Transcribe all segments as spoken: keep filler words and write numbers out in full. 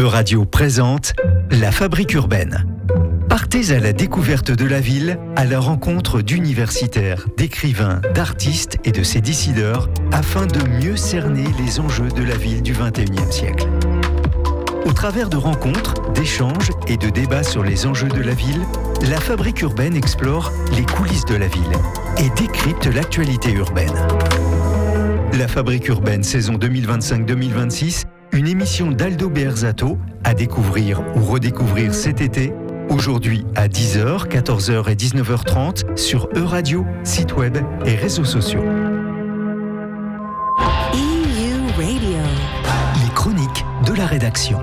Euradio présente La Fabrique urbaine. Partez à la découverte de la ville, à la rencontre d'universitaires, d'écrivains, d'artistes et de ses décideurs, afin de mieux cerner les enjeux de la ville du vingt et unième siècle. Au travers de rencontres, d'échanges et de débats sur les enjeux de la ville, La Fabrique urbaine explore les coulisses de la ville et décrypte l'actualité urbaine. La Fabrique urbaine saison deux mille vingt-cinq deux mille vingt-six, une émission d'Aldo Beerzato à découvrir ou redécouvrir cet été, aujourd'hui à dix heures, quatorze heures et dix-neuf heures trente sur Euradio, site web et réseaux sociaux. E U Radio. Les chroniques de la rédaction.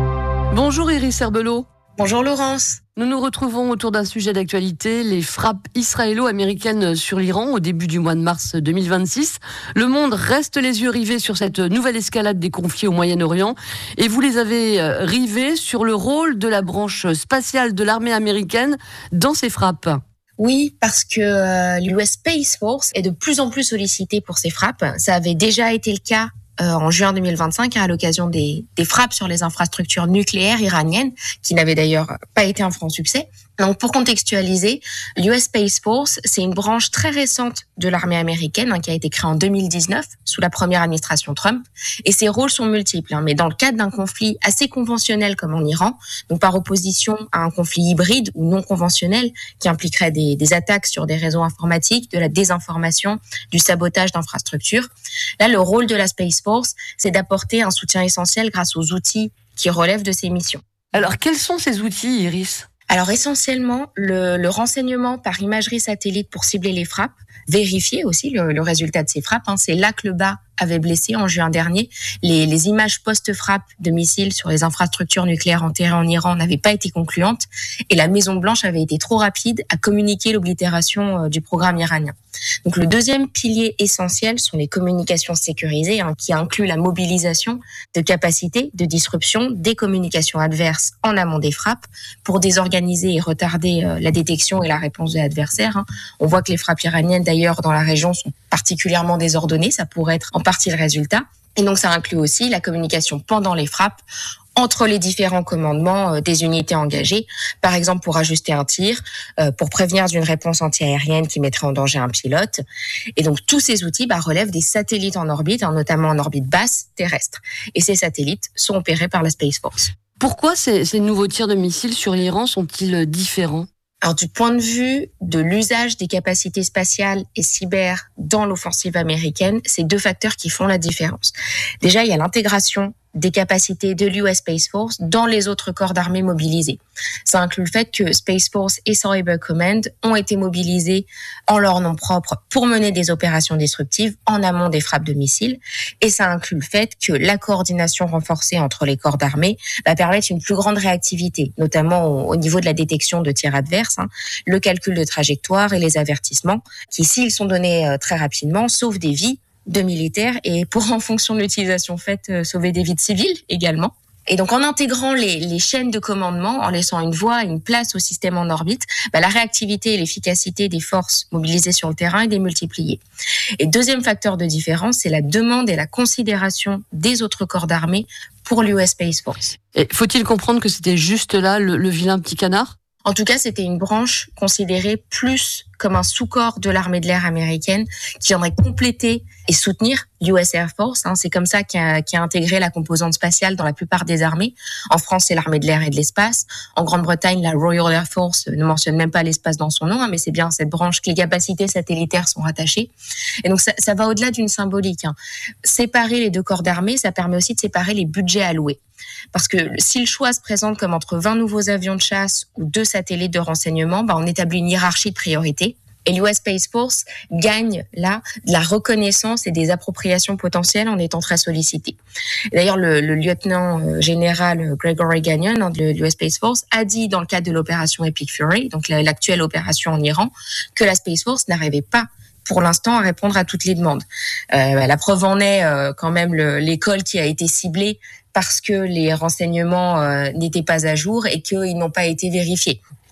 Bonjour Iris Herbelot. Bonjour Laurence. Nous nous retrouvons autour d'un sujet d'actualité, les frappes israélo-américaines sur l'Iran au début du mois de mars deux mille vingt-six. Le monde reste les yeux rivés sur cette nouvelle escalade des conflits au Moyen-Orient et vous les avez rivés sur le rôle de la branche spatiale de l'armée américaine dans ces frappes. Oui, parce que euh, l'U S Space Force est de plus en plus sollicitée pour ces frappes. Ça avait déjà été le cas Euh, en juin deux mille vingt-cinq, à l'occasion des, des frappes sur les infrastructures nucléaires iraniennes, qui n'avaient d'ailleurs pas été un franc succès. Donc, pour contextualiser, l'U S Space Force, c'est une branche très récente de l'armée américaine, hein, qui a été créée en deux mille dix-neuf, sous la première administration Trump. Et ses rôles sont multiples, hein, mais dans le cadre d'un conflit assez conventionnel comme en Iran, donc par opposition à un conflit hybride ou non conventionnel, qui impliquerait des, des attaques sur des réseaux informatiques, de la désinformation, du sabotage d'infrastructures. Là, le rôle de la Space Force, c'est d'apporter un soutien essentiel grâce aux outils qui relèvent de ces missions. Alors, quels sont ces outils, Iris ? Alors essentiellement, le, le renseignement par imagerie satellite pour cibler les frappes, vérifier aussi le, le résultat de ces frappes. Hein, c'est là que le bas avait blessé en juin dernier. Les, les images post-frappe de missiles sur les infrastructures nucléaires enterrées en Iran n'avaient pas été concluantes et la Maison-Blanche avait été trop rapide à communiquer l'oblitération euh, du programme iranien. Donc le deuxième pilier essentiel sont les communications sécurisées, hein, qui incluent la mobilisation de capacités de disruption des communications adverses en amont des frappes pour désorganiser et retarder euh, la détection et la réponse de l'adversaire. Hein. On voit que les frappes iraniennes d'ailleurs dans la région sont particulièrement désordonnées, ça pourrait être en partie le résultat. Et donc ça inclut aussi la communication pendant les frappes entre les différents commandements euh, des unités engagées, par exemple pour ajuster un tir, euh, pour prévenir d'une réponse antiaérienne qui mettrait en danger un pilote. Et donc tous ces outils bah, relèvent des satellites en orbite, hein, notamment en orbite basse terrestre. Et ces satellites sont opérés par la Space Force. Pourquoi ces, ces nouveaux tirs de missiles sur l'Iran sont-ils différents ? Alors, du point de vue de l'usage des capacités spatiales et cyber dans l'offensive américaine, c'est deux facteurs qui font la différence. Déjà, il y a l'intégration des capacités de l'U S Space Force dans les autres corps d'armée mobilisés. Ça inclut le fait que Space Force et Cyber Command ont été mobilisés en leur nom propre pour mener des opérations disruptives en amont des frappes de missiles. Et ça inclut le fait que la coordination renforcée entre les corps d'armée va permettre une plus grande réactivité, notamment au, au niveau de la détection de tirs adverses, hein, le calcul de trajectoire et les avertissements, qui, s'ils sont donnés euh, très rapidement, sauvent des vies de militaires et pour, en fonction de l'utilisation faite, euh, sauver des vies de civils également. Et donc, en intégrant les, les chaînes de commandement, en laissant une voie, une place au système en orbite, bah, la réactivité et l'efficacité des forces mobilisées sur le terrain est démultipliée. Et deuxième facteur de différence, c'est la demande et la considération des autres corps d'armée pour l'U S Space Force. Et faut-il comprendre que c'était juste là le, le vilain petit canard ? En tout cas, c'était une branche considérée plus comme un sous-corps de l'armée de l'air américaine qui viendrait compléter et soutenir l'U S Air Force. Hein. C'est comme ça qu'il a, qu'il a intégré la composante spatiale dans la plupart des armées. En France, c'est l'armée de l'air et de l'espace. En Grande-Bretagne, la Royal Air Force ne mentionne même pas l'espace dans son nom, hein, mais c'est bien cette branche que les capacités satellitaires sont rattachées. Et donc, ça, ça va au-delà d'une symbolique. Hein. Séparer les deux corps d'armée, ça permet aussi de séparer les budgets alloués. Parce que si le choix se présente comme entre vingt nouveaux avions de chasse ou deux satellites de renseignement, bah on établit une hiérarchie de priorité. Et l'U S Space Force gagne là de la reconnaissance et des appropriations potentielles en étant très sollicité. D'ailleurs, le, le lieutenant général Gregory Gagnon hein, de l'U S Space Force a dit dans le cadre de l'opération Epic Fury, donc l'actuelle opération en Iran, que la Space Force n'arrivait pas pour l'instant à répondre à toutes les demandes. Euh, la preuve en est euh, quand même le, l'école qui a été ciblée parce que les renseignements euh, n'étaient pas à jour et qu'ils n'ont pas été vérifiés.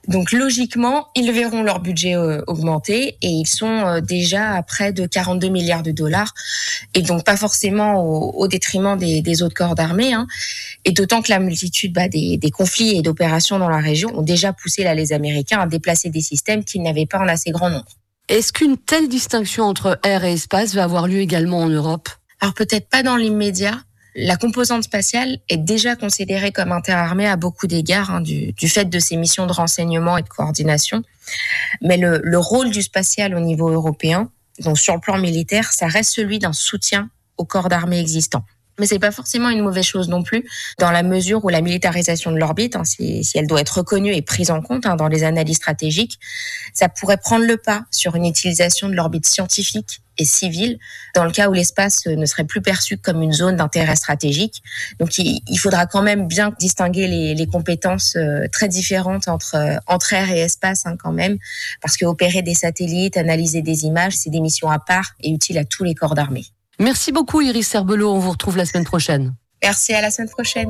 Donc logiquement, ils verront leur budget euh, augmenter et ils sont euh, déjà à près de quarante-deux milliards de dollars et donc pas forcément au, au détriment des, des autres corps d'armée. Hein. Et d'autant que la multitude bah, des, des conflits et d'opérations dans la région ont déjà poussé là, les Américains à déplacer des systèmes qu'ils n'avaient pas en assez grand nombre. Est-ce qu'une telle distinction entre air et espace va avoir lieu également en Europe ? Alors peut-être pas dans l'immédiat. La composante spatiale est déjà considérée comme interarmée à beaucoup d'égards hein, du, du fait de ses missions de renseignement et de coordination. Mais le, le rôle du spatial au niveau européen, donc sur le plan militaire, ça reste celui d'un soutien aux corps d'armée existants. Mais c'est pas forcément une mauvaise chose non plus, dans la mesure où la militarisation de l'orbite, hein, si, si elle doit être reconnue et prise en compte hein, dans les analyses stratégiques, ça pourrait prendre le pas sur une utilisation de l'orbite scientifique et civile, dans le cas où l'espace ne serait plus perçu comme une zone d'intérêt stratégique. Donc il, il faudra quand même bien distinguer les, les compétences euh, très différentes entre, euh, entre air et espace hein, quand même, parce que opérer des satellites, analyser des images, c'est des missions à part et utiles à tous les corps d'armée. Merci beaucoup Iris Serbelot, on vous retrouve la semaine prochaine. Merci, à la semaine prochaine.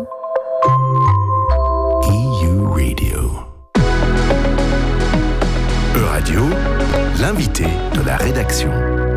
E U Radio. E-Radio, l'invité de la rédaction.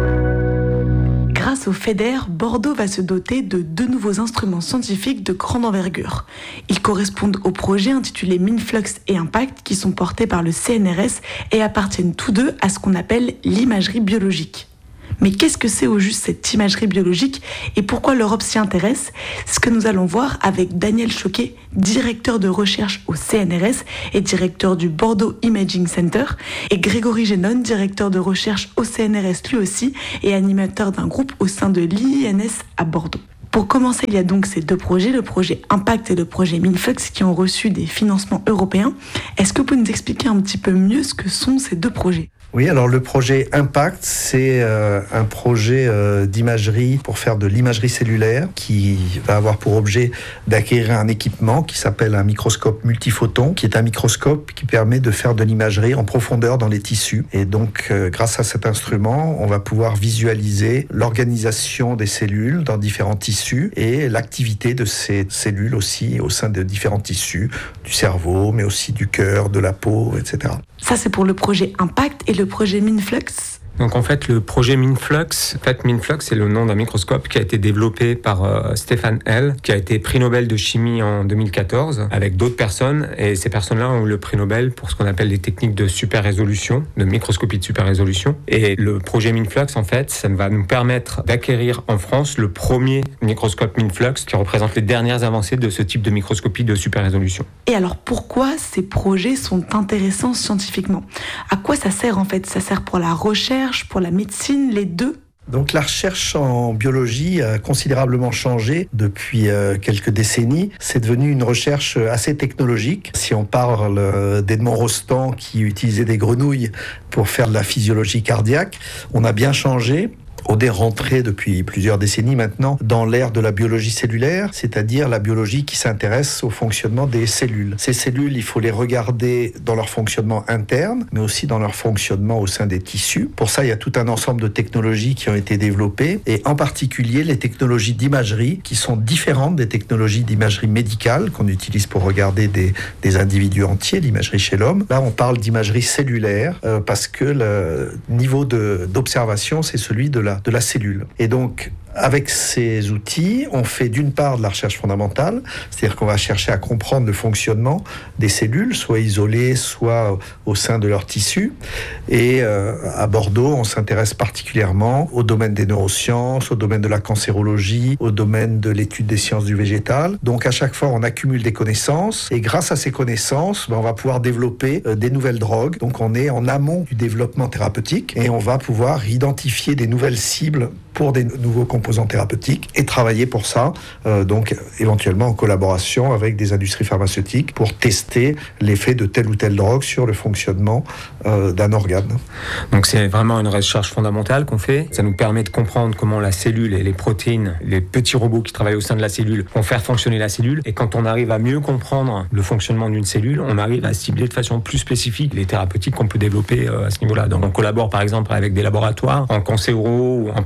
Grâce au FEDER, Bordeaux va se doter de deux nouveaux instruments scientifiques de grande envergure. Ils correspondent au projet intitulé MINFLUX et Impact qui sont portés par le C N R S et appartiennent tous deux à ce qu'on appelle l'imagerie biologique. Mais qu'est-ce que c'est au juste cette imagerie biologique et pourquoi l'Europe s'y intéresse ? C'est ce que nous allons voir avec Daniel Choquet, directeur de recherche au C N R S et directeur du Bordeaux Imaging Center, et Grégory Génon, directeur de recherche au C N R S lui aussi et animateur d'un groupe au sein de l'I I N S à Bordeaux. Pour commencer, il y a donc ces deux projets, le projet Impact et le projet MINFLUX, qui ont reçu des financements européens. Est-ce que vous pouvez nous expliquer un petit peu mieux ce que sont ces deux projets ? Oui, alors le projet Impact, c'est euh, un projet euh, d'imagerie pour faire de l'imagerie cellulaire qui va avoir pour objet d'acquérir un équipement qui s'appelle un microscope multiphoton, qui est un microscope qui permet de faire de l'imagerie en profondeur dans les tissus. Et donc, euh, grâce à cet instrument, on va pouvoir visualiser l'organisation des cellules dans différents tissus et l'activité de ces cellules aussi au sein de différents tissus, du cerveau, mais aussi du cœur, de la peau, et cetera. Ça, c'est pour le projet Impact et le projet MINFLUX. Donc en fait, le projet MINFLUX, en fait, MINFLUX, c'est le nom d'un microscope qui a été développé par euh, Stefan Hell, qui a été prix Nobel de chimie en deux mille quatorze, avec d'autres personnes. Et ces personnes-là ont eu le prix Nobel pour ce qu'on appelle les techniques de super résolution, de microscopie de super résolution. Et le projet MINFLUX, en fait, ça va nous permettre d'acquérir en France le premier microscope MINFLUX qui représente les dernières avancées de ce type de microscopie de super résolution. Et alors, pourquoi ces projets sont intéressants scientifiquement ? À quoi ça sert en fait ? Ça sert pour la recherche, pour la médecine, les deux ? Donc la recherche en biologie a considérablement changé depuis euh, quelques décennies. C'est devenu une recherche assez technologique. Si on parle euh, d'Edmond Rostand qui utilisait des grenouilles pour faire de la physiologie cardiaque, on a bien changé. On est rentré depuis plusieurs décennies maintenant dans l'ère de la biologie cellulaire, c'est-à-dire la biologie qui s'intéresse au fonctionnement des cellules. Ces cellules, il faut les regarder dans leur fonctionnement interne, mais aussi dans leur fonctionnement au sein des tissus. Pour ça, il y a tout un ensemble de technologies qui ont été développées, et en particulier les technologies d'imagerie qui sont différentes des technologies d'imagerie médicale qu'on utilise pour regarder des, des individus entiers, l'imagerie chez l'homme. Là, on parle d'imagerie cellulaire euh, parce que le niveau de, d'observation, c'est celui de la de la cellule. Et donc, avec ces outils, on fait d'une part de la recherche fondamentale, c'est-à-dire qu'on va chercher à comprendre le fonctionnement des cellules, soit isolées, soit au sein de leur tissu. Et euh, à Bordeaux, on s'intéresse particulièrement au domaine des neurosciences, au domaine de la cancérologie, au domaine de l'étude des sciences du végétal. Donc à chaque fois, on accumule des connaissances, et grâce à ces connaissances, ben, on va pouvoir développer euh, des nouvelles drogues. Donc on est en amont du développement thérapeutique, et on va pouvoir identifier des nouvelles cibles pour des nouveaux composants thérapeutiques et travailler pour ça, euh, donc éventuellement en collaboration avec des industries pharmaceutiques pour tester l'effet de telle ou telle drogue sur le fonctionnement euh, d'un organe. Donc c'est vraiment une recherche fondamentale qu'on fait. Ça nous permet de comprendre comment la cellule et les protéines, les petits robots qui travaillent au sein de la cellule, vont faire fonctionner la cellule. Et quand on arrive à mieux comprendre le fonctionnement d'une cellule, on arrive à cibler de façon plus spécifique les thérapeutiques qu'on peut développer euh, à ce niveau-là. Donc on collabore par exemple avec des laboratoires en cancéro ou en pathologie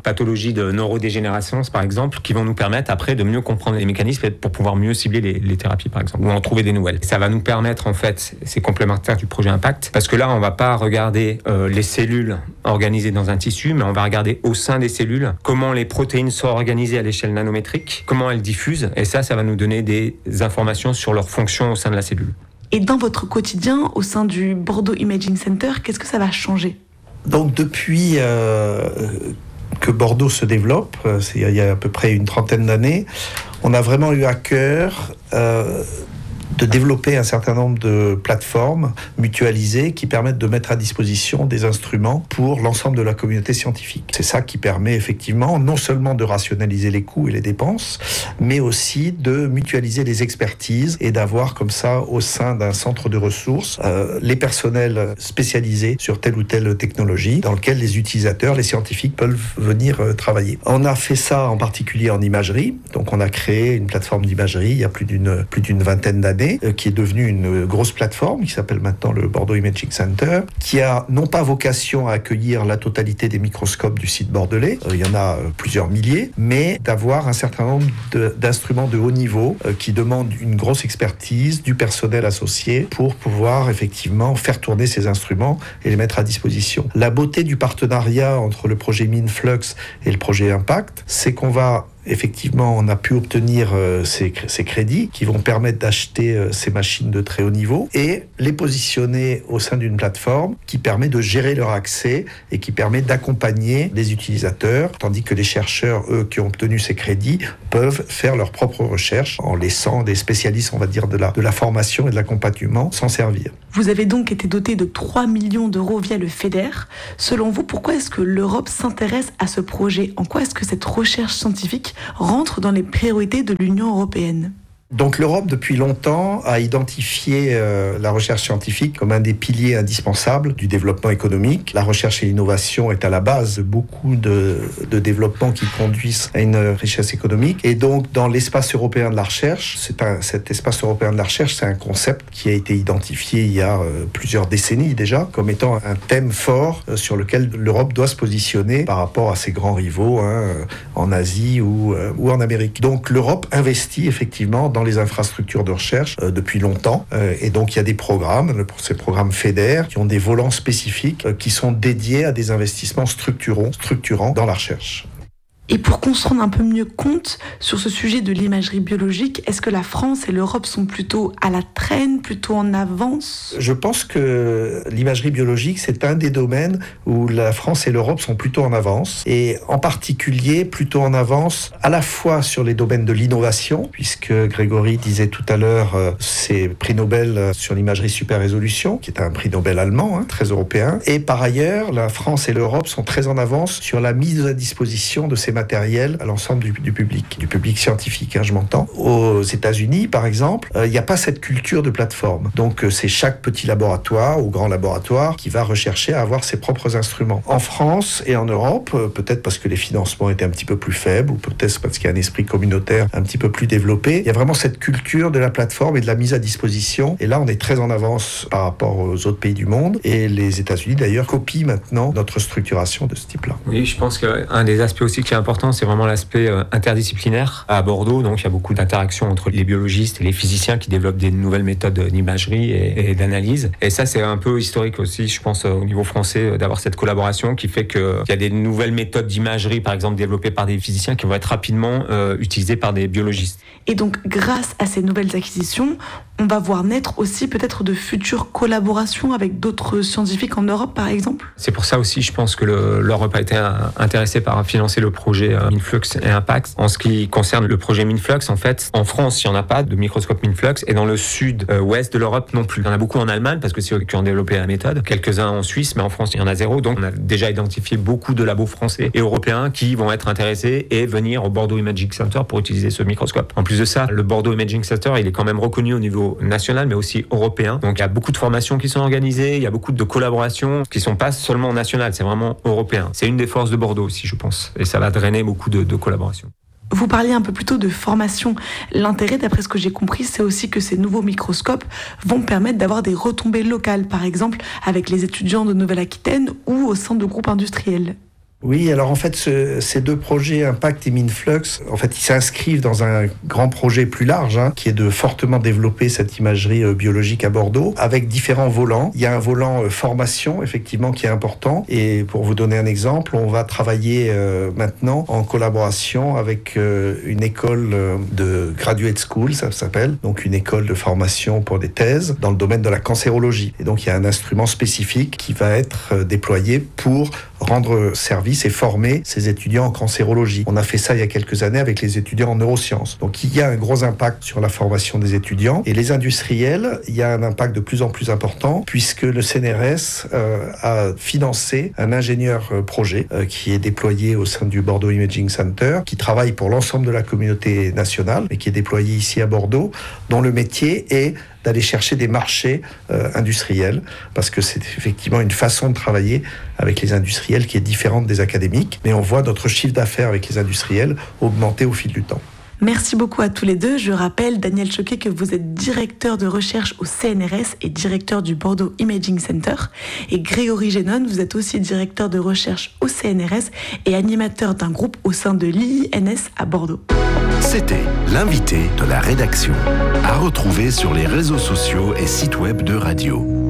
technologies de neurodégénérescence, par exemple, qui vont nous permettre après de mieux comprendre les mécanismes pour pouvoir mieux cibler les, les thérapies, par exemple, ou en trouver des nouvelles. Ça va nous permettre, en fait, c'est complémentaire du projet Impact, parce que là, on va pas regarder euh, les cellules organisées dans un tissu, mais on va regarder au sein des cellules comment les protéines sont organisées à l'échelle nanométrique, comment elles diffusent, et ça, ça va nous donner des informations sur leur fonction au sein de la cellule. Et dans votre quotidien, au sein du Bordeaux Imaging Center, qu'est-ce que ça va changer ? Donc depuis euh, que Bordeaux se développe, c'est il y a à peu près une trentaine d'années, on a vraiment eu à cœur euh, de développer un certain nombre de plateformes mutualisées qui permettent de mettre à disposition des instruments pour l'ensemble de la communauté scientifique. C'est ça qui permet effectivement non seulement de rationaliser les coûts et les dépenses, mais aussi de mutualiser les expertises et d'avoir comme ça au sein d'un centre de ressources euh, les personnels spécialisés sur telle ou telle technologie dans lequel les utilisateurs, les scientifiques peuvent venir euh, travailler. On a fait ça en particulier en imagerie, donc on a créé une plateforme d'imagerie il y a plus d'une, plus d'une vingtaine d'années qui est devenue une grosse plateforme qui s'appelle maintenant le Bordeaux Imaging Center, qui a non pas vocation à accueillir la totalité des microscopes du site bordelais, euh, il y en a euh, plusieurs milliers, mais d'avoir un certain nombre de, d'instruments de haut niveau euh, qui demandent une grosse expertise, du personnel associé pour pouvoir effectivement faire tourner ces instruments et les mettre à disposition. La beauté du partenariat entre le projet MinFlux et le projet Impact, c'est qu'on va effectivement, on a pu obtenir euh, ces, ces crédits qui vont permettre d'acheter euh, ces machines de très haut niveau et les positionner au sein d'une plateforme qui permet de gérer leur accès et qui permet d'accompagner les utilisateurs, tandis que les chercheurs, eux, qui ont obtenu ces crédits, peuvent faire leurs propres recherches en laissant des spécialistes, on va dire, de la, de la formation et de l'accompagnement s'en servir. Vous avez donc été doté de trois millions d'euros via le FEDER. Selon vous, pourquoi est-ce que l'Europe s'intéresse à ce projet ? En quoi est-ce que cette recherche scientifique rentre dans les priorités de l'Union européenne ? Donc l'Europe, depuis longtemps, a identifié euh, la recherche scientifique comme un des piliers indispensables du développement économique. La recherche et l'innovation est à la base de beaucoup de, de développements qui conduisent à une richesse économique. Et donc, dans l'espace européen de la recherche, c'est un, cet espace européen de la recherche, c'est un concept qui a été identifié il y a euh, plusieurs décennies déjà, comme étant un thème fort euh, sur lequel l'Europe doit se positionner par rapport à ses grands rivaux hein, en Asie ou, euh, ou en Amérique. Donc l'Europe investit effectivement dans les infrastructures de recherche euh, depuis longtemps. Euh, et donc, il y a des programmes, le, ces programmes FEDER, qui ont des volants spécifiques euh, qui sont dédiés à des investissements structurants, structurants dans la recherche. Et pour qu'on se rende un peu mieux compte sur ce sujet de l'imagerie biologique, est-ce que la France et l'Europe sont plutôt à la traîne, plutôt en avance ? Je pense que l'imagerie biologique, c'est un des domaines où la France et l'Europe sont plutôt en avance, et en particulier plutôt en avance à la fois sur les domaines de l'innovation, puisque Grégory disait tout à l'heure, euh, c'est prix Nobel sur l'imagerie super résolution, qui est un prix Nobel allemand, hein, très européen, et par ailleurs, la France et l'Europe sont très en avance sur la mise à disposition de ces matériel à l'ensemble du, du public, du public scientifique, hein, je m'entends. Aux États-Unis, par exemple, il euh, n'y a pas cette culture de plateforme. Donc, euh, c'est chaque petit laboratoire ou grand laboratoire qui va rechercher à avoir ses propres instruments. En France et en Europe, euh, peut-être parce que les financements étaient un petit peu plus faibles ou peut-être parce qu'il y a un esprit communautaire un petit peu plus développé, il y a vraiment cette culture de la plateforme et de la mise à disposition. Et là, on est très en avance par rapport aux autres pays du monde. Et les États-Unis, d'ailleurs, copient maintenant notre structuration de ce type-là. Oui, je pense qu'un des aspects aussi qui est important, c'est vraiment l'aspect interdisciplinaire. À Bordeaux, donc, il y a beaucoup d'interactions entre les biologistes et les physiciens qui développent des nouvelles méthodes d'imagerie et, et d'analyse. Et ça, c'est un peu historique aussi, je pense, au niveau français, d'avoir cette collaboration qui fait qu'il y a des nouvelles méthodes d'imagerie, par exemple, développées par des physiciens qui vont être rapidement euh, utilisées par des biologistes. Et donc, grâce à ces nouvelles acquisitions, on va voir naître aussi peut-être de futures collaborations avec d'autres scientifiques en Europe, par exemple ? C'est pour ça aussi, je pense que le, l'Europe a été intéressée par financer le projet MinFlux et Impact. En ce qui concerne le projet MinFlux, en fait, en France, il n'y en a pas de microscope MinFlux, et dans le sud-ouest de l'Europe non plus. Il y en a beaucoup en Allemagne, parce que c'est eux qui ont développé la méthode, quelques-uns en Suisse, mais en France, il y en a zéro. Donc, on a déjà identifié beaucoup de labos français et européens qui vont être intéressés et venir au Bordeaux Imaging Center pour utiliser ce microscope. En plus de ça, le Bordeaux Imaging Center, il est quand même reconnu au niveau national, mais aussi européen. Donc, il y a beaucoup de formations qui sont organisées, il y a beaucoup de collaborations qui ne sont pas seulement nationales, c'est vraiment européen. C'est une des forces de Bordeaux aussi, je pense. Et ça va drainer beaucoup de, de collaborations. Vous parliez un peu plus tôt de formation. L'intérêt, d'après ce que j'ai compris, c'est aussi que ces nouveaux microscopes vont permettre d'avoir des retombées locales, par exemple avec les étudiants de Nouvelle-Aquitaine ou au sein de groupes industriels. Oui, alors en fait, ce, ces deux projets, Impact et Minflux, en fait, ils s'inscrivent dans un grand projet plus large, hein, qui est de fortement développer cette imagerie euh, biologique à Bordeaux, avec différents volants. Il y a un volant euh, formation, effectivement, qui est important. Et pour vous donner un exemple, on va travailler euh, maintenant en collaboration avec euh, une école euh, de graduate school, ça s'appelle, donc une école de formation pour des thèses dans le domaine de la cancérologie. Et donc, il y a un instrument spécifique qui va être euh, déployé pour rendre service et former ces étudiants en cancérologie. On a fait ça il y a quelques années avec les étudiants en neurosciences. Donc il y a un gros impact sur la formation des étudiants. Et les industriels, il y a un impact de plus en plus important puisque le C N R S euh, a financé un ingénieur euh, projet euh, qui est déployé au sein du Bordeaux Imaging Center, qui travaille pour l'ensemble de la communauté nationale et qui est déployé ici à Bordeaux, dont le métier est d'aller chercher des marchés euh, industriels, parce que c'est effectivement une façon de travailler avec les industriels qui est différente des académiques, mais on voit notre chiffre d'affaires avec les industriels augmenter au fil du temps. Merci beaucoup à tous les deux. Je rappelle, Daniel Choquet, que vous êtes directeur de recherche au C N R S et directeur du Bordeaux Imaging Center. Et Grégory Génon, vous êtes aussi directeur de recherche au C N R S et animateur d'un groupe au sein de l'I I N S à Bordeaux. C'était l'invité de la rédaction, à retrouver sur les réseaux sociaux et sites web de Radio.